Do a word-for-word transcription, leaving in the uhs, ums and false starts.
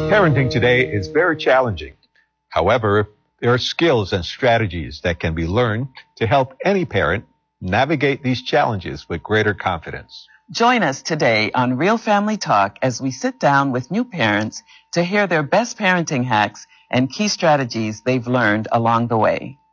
Parenting today is very challenging. However, there are skills and strategies that can be learned to help any parent navigate these challenges with greater confidence. Join us today on Real Family Talk as we sit down with new parents to hear their best parenting hacks and key strategies they've learned along the way.